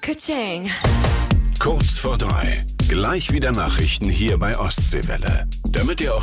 Ka-ching. Kurz vor 3. Gleich wieder Nachrichten hier bei Ostseewelle. Damit ihr auch